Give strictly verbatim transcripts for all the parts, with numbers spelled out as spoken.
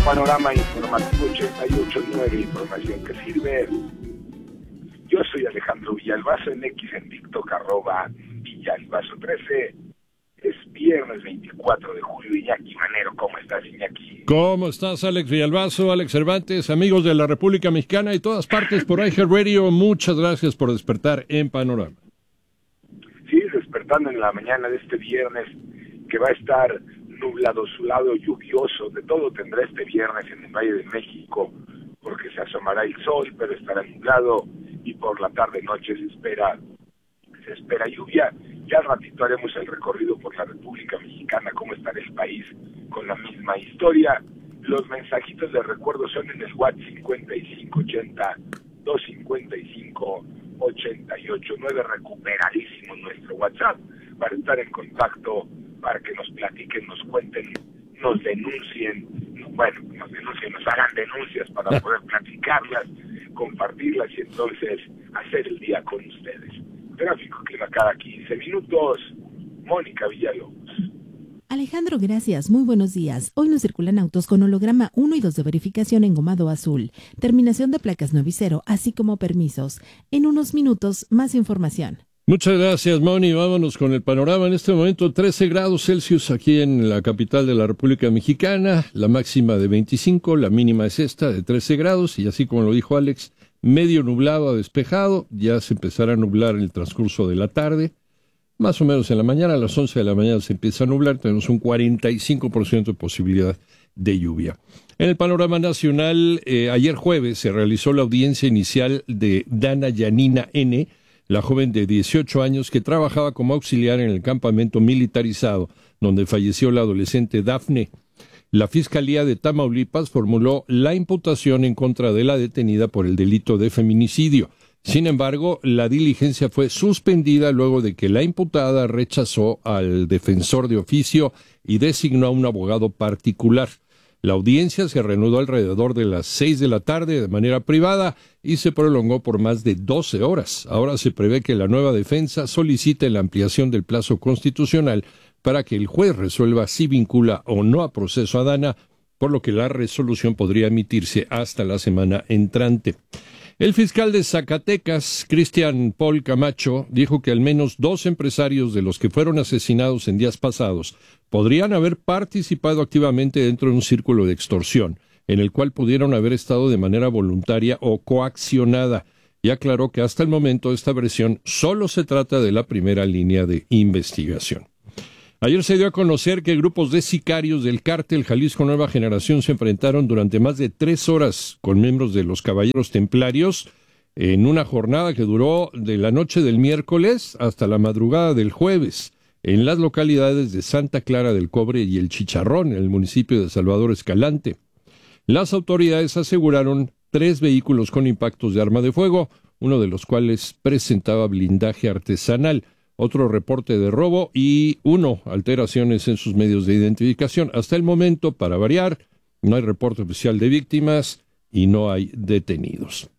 Panorama Informativo ochenta y ocho punto nueve, información que sirve. Yo soy Alejandro Villalbazo, en X, en TikTok, arroba Villalbazo trece. Es viernes veinticuatro de julio. Iñaki Manero, ¿cómo estás, Iñaki? ¿Cómo estás, Alex Villalbazo, Alex Cervantes, amigos de la República Mexicana y todas partes por iHeartRadio? Muchas gracias por despertar en Panorama. Sí, despertando en la mañana de este viernes, que va a estar nublado, lado lluvioso. De todo tendrá este viernes en el Valle de México, porque se asomará el sol, pero estará nublado, y por la tarde-noche se espera se espera lluvia. Ya al ratito haremos el recorrido por la República Mexicana, cómo estará el país con la misma historia. Los mensajitos de recuerdo son en el WhatsApp cincuenta y cinco ochenta, doscientos cincuenta y cinco, ochenta y ocho nueve, recuperadísimo nuestro WhatsApp, para estar en contacto, para que nos platiquen, nos cuenten, nos denuncien, bueno, nos denuncien, nos hagan denuncias para poder platicarlas, compartirlas y entonces hacer el día con ustedes. Tráfico clima cada quince minutos. Mónica Villalobos. Alejandro, gracias. Muy buenos días. Hoy nos circulan autos con holograma uno y dos de verificación engomado azul, terminación de placas nueve y cero, así como permisos. En unos minutos, más información. Muchas gracias, Moni. Vámonos con el panorama. En este momento, trece grados Celsius aquí en la capital de la República Mexicana, la máxima de veinticinco, la mínima es esta, de trece grados, y así como lo dijo Alex, medio nublado a despejado, ya se empezará a nublar en el transcurso de la tarde, más o menos en la mañana, a las once de la mañana se empieza a nublar, tenemos un cuarenta y cinco por ciento de posibilidad de lluvia. En el panorama nacional, eh, ayer jueves se realizó la audiencia inicial de Dana Yanina N., la joven de dieciocho años que trabajaba como auxiliar en el campamento militarizado, donde falleció la adolescente Dafne. La Fiscalía de Tamaulipas formuló la imputación en contra de la detenida por el delito de feminicidio. Sin embargo, la diligencia fue suspendida luego de que la imputada rechazó al defensor de oficio y designó a un abogado particular. La audiencia se reanudó alrededor de las seis de la tarde de manera privada y se prolongó por más de doce horas. Ahora se prevé que la nueva defensa solicite la ampliación del plazo constitucional para que el juez resuelva si vincula o no a proceso a Dana, por lo que la resolución podría emitirse hasta la semana entrante. El fiscal de Zacatecas, Cristian Paul Camacho, dijo que al menos dos empresarios de los que fueron asesinados en días pasados podrían haber participado activamente dentro de un círculo de extorsión, en el cual pudieron haber estado de manera voluntaria o coaccionada, y aclaró que hasta el momento esta versión solo se trata de la primera línea de investigación. Ayer se dio a conocer que grupos de sicarios del cártel Jalisco Nueva Generación se enfrentaron durante más de tres horas con miembros de los Caballeros Templarios en una jornada que duró de la noche del miércoles hasta la madrugada del jueves en las localidades de Santa Clara del Cobre y El Chicharrón, en el municipio de Salvador Escalante. Las autoridades aseguraron tres vehículos con impactos de arma de fuego, uno de los cuales presentaba blindaje artesanal, otro reporte de robo y uno, alteraciones en sus medios de identificación. Hasta el momento, para variar, no hay reporte oficial de víctimas y no hay detenidos.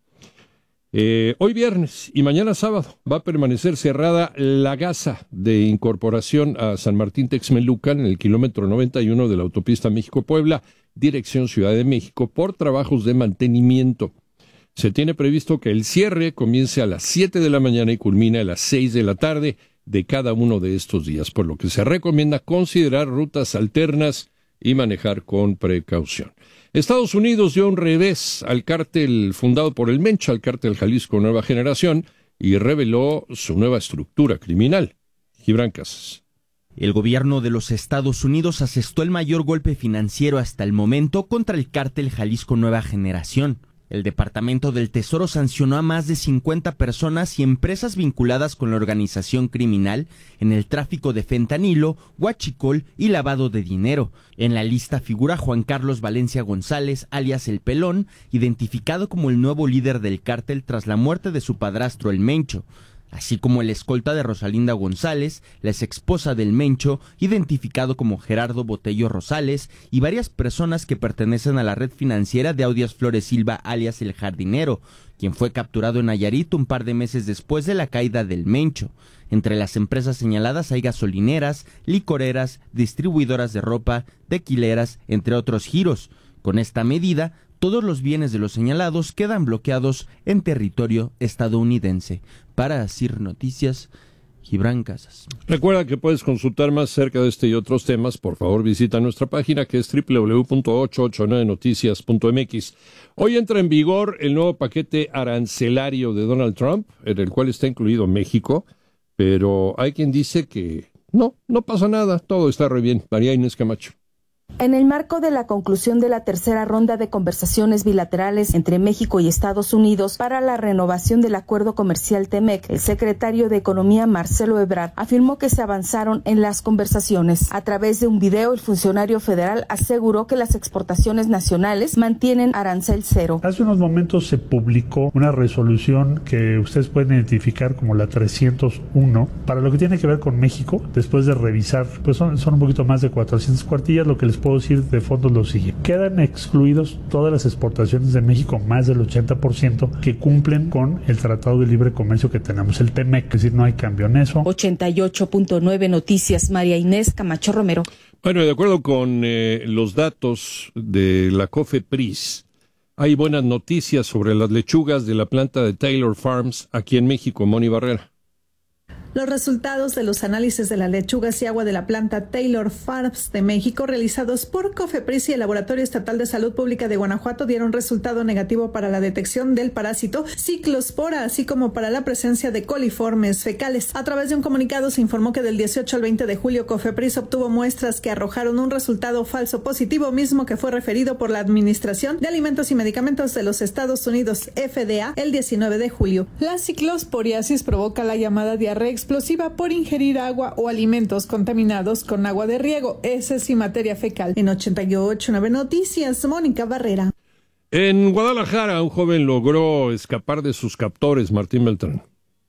Eh, hoy viernes y mañana sábado va a permanecer cerrada la gasa de incorporación a San Martín Texmelucan en el kilómetro noventa y uno de la autopista México-Puebla, dirección Ciudad de México, por trabajos de mantenimiento. Se tiene previsto que el cierre comience a las siete de la mañana y culmine a las seis de la tarde de cada uno de estos días, por lo que se recomienda considerar rutas alternas y manejar con precaución. Estados Unidos dio un revés al cártel fundado por el Mencho, al cártel Jalisco Nueva Generación, y reveló su nueva estructura criminal. Gibran Casas. El gobierno de los Estados Unidos asestó el mayor golpe financiero hasta el momento contra el cártel Jalisco Nueva Generación. El Departamento del Tesoro sancionó a más de cincuenta personas y empresas vinculadas con la organización criminal en el tráfico de fentanilo, huachicol y lavado de dinero. En la lista figura Juan Carlos Valencia González, alias El Pelón, identificado como el nuevo líder del cártel tras la muerte de su padrastro El Mencho, así como el escolta de Rosalinda González, la exesposa del Mencho, identificado como Gerardo Botello Rosales, y varias personas que pertenecen a la red financiera de Audias Flores Silva, alias El Jardinero, quien fue capturado en Nayarit un par de meses después de la caída del Mencho. Entre las empresas señaladas hay gasolineras, licoreras, distribuidoras de ropa, tequileras, entre otros giros. Con esta medida, todos los bienes de los señalados quedan bloqueados en territorio estadounidense. Para Asir Noticias, Gibran Casas. Recuerda que puedes consultar más acerca de este y otros temas. Por favor, visita nuestra página que es doble u doble u doble u punto ochocientos ochenta y nueve noticias punto m x. Hoy entra en vigor el nuevo paquete arancelario de Donald Trump, en el cual está incluido México, pero hay quien dice que no, no pasa nada, todo está re bien. María Inés Camacho. En el marco de la conclusión de la tercera ronda de conversaciones bilaterales entre México y Estados Unidos para la renovación del acuerdo comercial TEMEC, el secretario de Economía Marcelo Ebrard afirmó que se avanzaron en las conversaciones. A través de un video, el funcionario federal aseguró que las exportaciones nacionales mantienen arancel cero. Hace unos momentos se publicó una resolución que ustedes pueden identificar como la trescientos uno para lo que tiene que ver con México. Después de revisar, pues son, son un poquito más de cuatrocientas cuartillas, lo que les puedo decir de fondo lo siguiente. Quedan excluidos todas las exportaciones de México, más del ochenta por ciento, que cumplen con el Tratado de Libre Comercio que tenemos, el TEMEC, es decir, no hay cambio en eso. ochenta y ocho punto nueve Noticias, María Inés Camacho Romero. Bueno, de acuerdo con eh, los datos de la COFEPRIS, hay buenas noticias sobre las lechugas de la planta de Taylor Farms aquí en México, Moni Barrera. Los resultados de los análisis de las lechugas y agua de la planta Taylor Farms de México realizados por COFEPRIS y el Laboratorio Estatal de Salud Pública de Guanajuato dieron resultado negativo para la detección del parásito ciclospora, así como para la presencia de coliformes fecales. A través de un comunicado se informó que del dieciocho al veinte de julio COFEPRIS obtuvo muestras que arrojaron un resultado falso positivo, mismo que fue referido por la Administración de Alimentos y Medicamentos de los Estados Unidos, F D A, el diecinueve de julio. La ciclosporiasis provoca la llamada diarrea explosiva por ingerir agua o alimentos contaminados con agua de riego, heces y materia fecal. En ochenta y ocho punto nueve Noticias, Mónica Barrera. En Guadalajara, un joven logró escapar de sus captores, Martín Beltrán.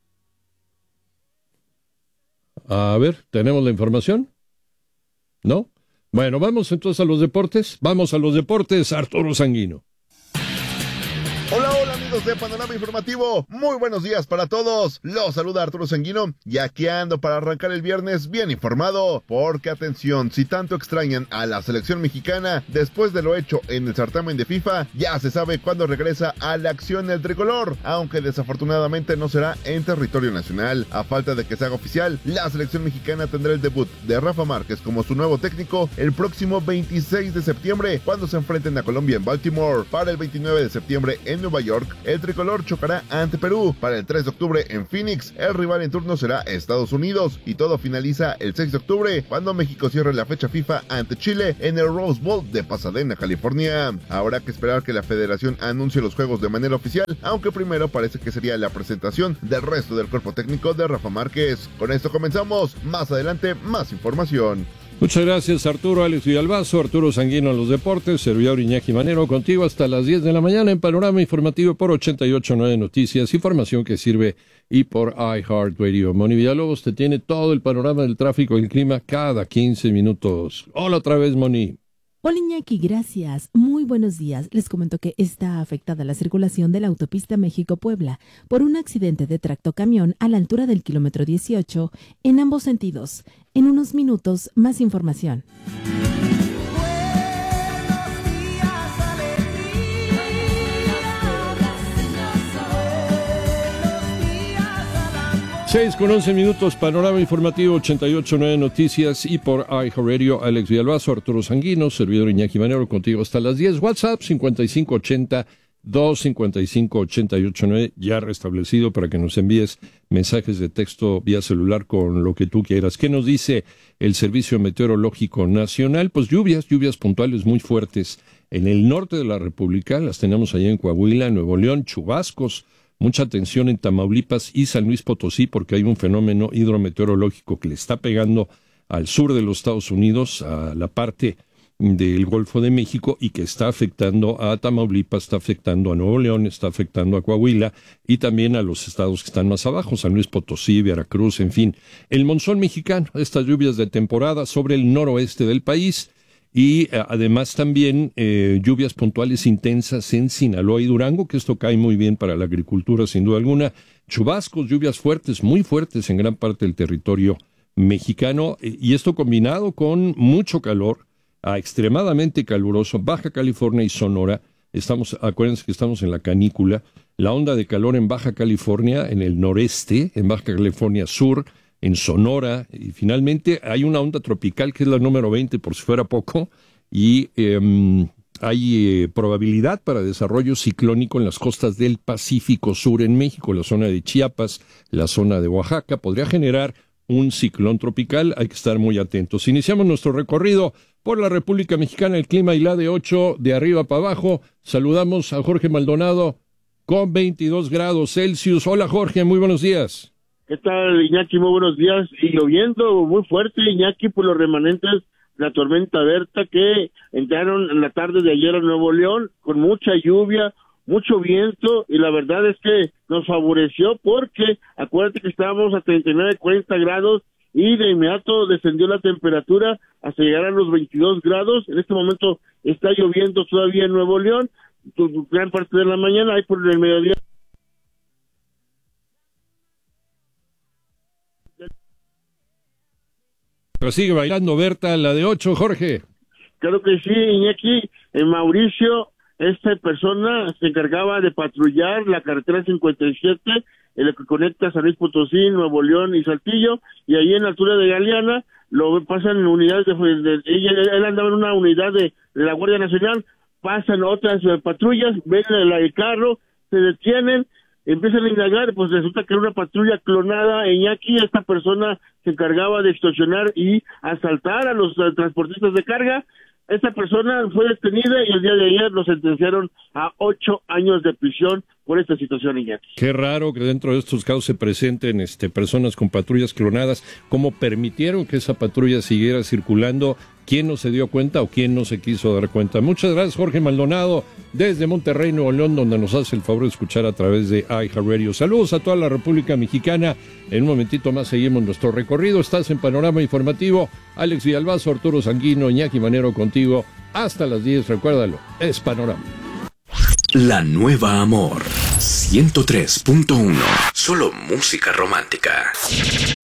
A ver, ¿tenemos la información? ¿No? Bueno, vamos entonces a los deportes. Vamos a los deportes, Arturo Sanguino. Hola, hola amigos de Panorama Informativo, muy buenos días para todos, los saluda Arturo Sanguino y aquí ando para arrancar el viernes bien informado, porque atención, si tanto extrañan a la selección mexicana, después de lo hecho en el certamen de FIFA, ya se sabe cuándo regresa a la acción el tricolor, aunque desafortunadamente no será en territorio nacional. A falta de que se haga oficial, la selección mexicana tendrá el debut de Rafa Márquez como su nuevo técnico el próximo veintiséis de septiembre, cuando se enfrenten a Colombia en Baltimore. Para el veintinueve de septiembre en Nueva York, el tricolor chocará ante Perú. Para el tres de octubre en Phoenix, el rival en turno será Estados Unidos, y todo finaliza el seis de octubre, cuando México cierre la fecha FIFA ante Chile en el Rose Bowl de Pasadena, California. Habrá que esperar que la federación anuncie los juegos de manera oficial, aunque primero parece que sería la presentación del resto del cuerpo técnico de Rafa Márquez. Con esto comenzamos, más adelante más información. Muchas gracias, Arturo. Alex Villalbazo, Arturo Sanguino a los deportes, servidor Iñaki Manero, contigo hasta las diez de la mañana en Panorama Informativo por ochenta y ocho punto nueve Noticias, información que sirve y por iHeartRadio. Moni Villalobos te tiene todo el panorama del tráfico y el clima cada quince minutos. Hola otra vez, Moni. Hola Iñaki, gracias. Muy buenos días. Les comento que está afectada la circulación de la autopista México-Puebla por un accidente de tractocamión a la altura del kilómetro dieciocho en ambos sentidos. En unos minutos, más información. seis con once minutos, Panorama Informativo ochenta y ocho punto nueve Noticias y por iHeartRadio, Alex Villalbazo, Arturo Sanguino, servidor Iñaki Manero, contigo hasta las diez. WhatsApp cincuenta y cinco ochenta, dos cincuenta y cinco, ochenta y ocho nueve, ya restablecido para que nos envíes mensajes de texto vía celular con lo que tú quieras. ¿Qué nos dice el Servicio Meteorológico Nacional? Pues lluvias, lluvias puntuales muy fuertes en el norte de la República, las tenemos allá en Coahuila, Nuevo León, chubascos. Mucha atención en Tamaulipas y San Luis Potosí porque hay un fenómeno hidrometeorológico que le está pegando al sur de los Estados Unidos, a la parte del Golfo de México, y que está afectando a Tamaulipas, está afectando a Nuevo León, está afectando a Coahuila y también a los estados que están más abajo, San Luis Potosí, Veracruz, en fin. El monzón mexicano, estas lluvias de temporada sobre el noroeste del país. Y eh, además también eh, lluvias puntuales intensas en Sinaloa y Durango, que esto cae muy bien para la agricultura sin duda alguna. Chubascos, lluvias fuertes, muy fuertes en gran parte del territorio mexicano, eh, y esto combinado con mucho calor a extremadamente caluroso, Baja California y Sonora. Estamos, acuérdense que estamos en la canícula, la onda de calor en Baja California, en el noreste, en Baja California Sur, en Sonora, y finalmente hay una onda tropical que es la número veinte, por si fuera poco, y eh, hay eh, probabilidad para desarrollo ciclónico en las costas del Pacífico Sur en México, la zona de Chiapas, la zona de Oaxaca, podría generar un ciclón tropical, hay que estar muy atentos. Iniciamos nuestro recorrido por la República Mexicana, el clima y la de ocho, de arriba para abajo. Saludamos a Jorge Maldonado con veintidós grados Celsius. Hola Jorge, muy buenos días. ¿Qué tal, Iñaki? Muy buenos días. Y lloviendo muy fuerte, Iñaki, por los remanentes de la tormenta Berta que entraron en la tarde de ayer a Nuevo León con mucha lluvia, mucho viento, y la verdad es que nos favoreció porque acuérdate que estábamos a treinta y nueve, cuarenta grados y de inmediato descendió la temperatura hasta llegar a los veintidós grados. En este momento está lloviendo todavía en Nuevo León, gran parte de la mañana, ahí por el mediodía. Pero sigue bailando Berta, la de ocho, Jorge. Claro que sí, Iñaki. En Mauricio, esta persona se encargaba de patrullar la carretera cincuenta y siete, en la que conecta San Luis Potosí, Nuevo León y Saltillo, y ahí en la altura de Galeana lo pasan en unidades de, de, de ella, él andaba en una unidad de, de la Guardia Nacional, pasan otras uh, patrullas, ven el, el carro, se detienen, empiezan a indagar, pues resulta que era una patrulla clonada. Iñaki, esta persona se encargaba de extorsionar y asaltar a los uh, transportistas de carga. Esta persona fue detenida y el día de ayer lo sentenciaron a ocho años de prisión por esta situación, Iñaki. Qué raro que dentro de estos casos se presenten este, personas con patrullas clonadas. ¿Cómo permitieron que esa patrulla siguiera circulando? ¿Quién no se dio cuenta o quién no se quiso dar cuenta? Muchas gracias, Jorge Maldonado, desde Monterrey, Nuevo León, donde nos hace el favor de escuchar a través de iHeartRadio. Saludos a toda la República Mexicana. En un momentito más seguimos nuestro recorrido. Estás en Panorama Informativo. Alex Villalbazo, Arturo Sanguino, Iñaki Manero contigo. Hasta las diez, recuérdalo, es Panorama. La Nueva Amor, ciento tres punto uno. Solo música romántica.